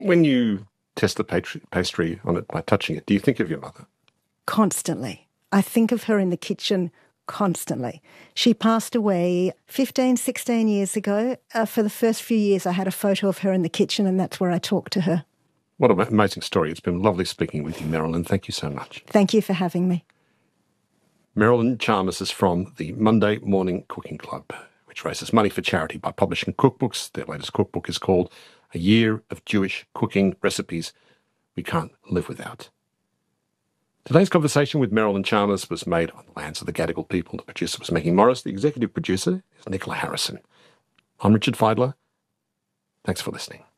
When you test the pastry on it by touching it, do you think of your mother? Constantly. I think of her in the kitchen constantly. She passed away 15, 16 years ago. For the first few years, I had a photo of her in the kitchen, and that's where I talked to her. What an amazing story. It's been lovely speaking with you, Marilyn. Thank you so much. Thank you for having me. Marilyn Chalmers is from the Monday Morning Cooking Club, which raises money for charity by publishing cookbooks. Their latest cookbook is called A Year of Jewish Cooking Recipes We Can't Live Without. Today's conversation with Marilyn Chalmers was made on the lands of the Gadigal people. The producer was Maggie Morris. The executive producer is Nicola Harrison. I'm Richard Feidler. Thanks for listening.